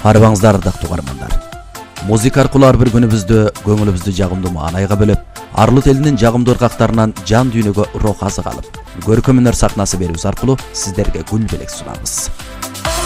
Арбаңыздар ардактуу угармандар. Музыка аркылуу ар бир күнүбүздү, көңүлүбүздү жагымдуу маанайга бөлөп, Арлыт элинин жагымдуу ыргактарынан жан дүйнөгө рух азык алып, көркөм өнөр сахнасы берүүбүз аркылуу сиздерге гүл белек сунабыз.